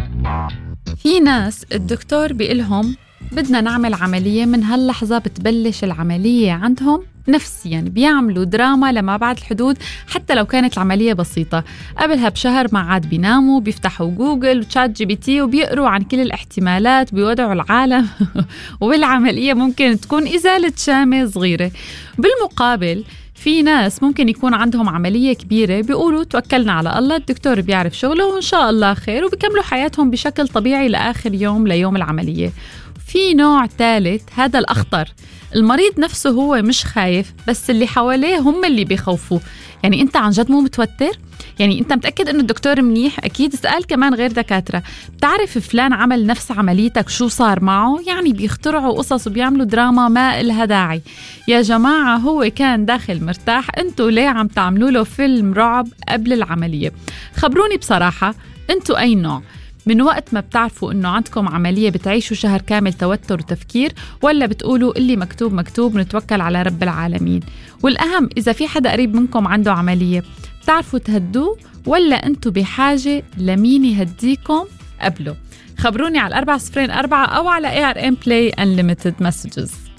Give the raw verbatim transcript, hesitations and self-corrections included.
في ناس الدكتور بيقلهم بدنا نعمل عملية، من هاللحظة بتبلش العملية عندهم نفسياً، يعني بيعملوا دراما لما بعد الحدود حتى لو كانت العملية بسيطة. قبلها بشهر ما عاد بيناموا، بيفتحوا جوجل وتشات جي بي تي وبيقروا عن كل الاحتمالات، بيودعوا العالم وبالعملية ممكن تكون إزالة شامة صغيرة. بالمقابل في ناس ممكن يكون عندهم عملية كبيرة بيقولوا توكلنا على الله، الدكتور بيعرف شغله وإن شاء الله خير، وبيكملوا حياتهم بشكل طبيعي لآخر يوم ليوم العملية. في نوع ثالث، هذا الأخطر، المريض نفسه هو مش خايف بس اللي حواليه هم اللي بيخوفوه. يعني أنت عن جد مو متوتر؟ يعني أنت متأكد إنه الدكتور منيح؟ أكيد اسأل كمان غير دكاترة. بتعرف فلان عمل نفس عمليتك شو صار معه؟ يعني بيخترعوا قصص وبيعملوا دراما ما إلها داعي. يا جماعة هو كان داخل مرتاح، أنتوا ليه عم تعملوا له فيلم رعب قبل العملية؟ خبروني بصراحة أنتوا أي نوع؟ من وقت ما بتعرفوا إنه عندكم عملية بتعيشوا شهر كامل توتر وتفكير، ولا بتقولوا اللي مكتوب مكتوب نتوكل على رب العالمين؟ والأهم، إذا في حدا قريب منكم عنده عملية بتعرفوا تهدوه، ولا أنتوا بحاجة لمين يهديكم قبله؟ خبروني على أربعة صفرين أربعة أو على إيه آر إم Play Unlimited Messages.